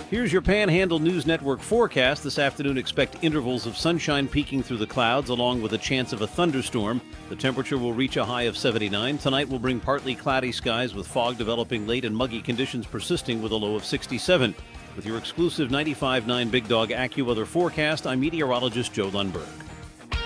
Here's your Panhandle News Network forecast. This afternoon, expect intervals of sunshine peeking through the clouds, along with a chance of a thunderstorm. The temperature will reach a high of 79. Tonight will bring partly cloudy skies with fog developing late and muggy conditions persisting with a low of 67. With your exclusive 95.9 Big Dog AccuWeather forecast, I'm meteorologist Joe Lundberg.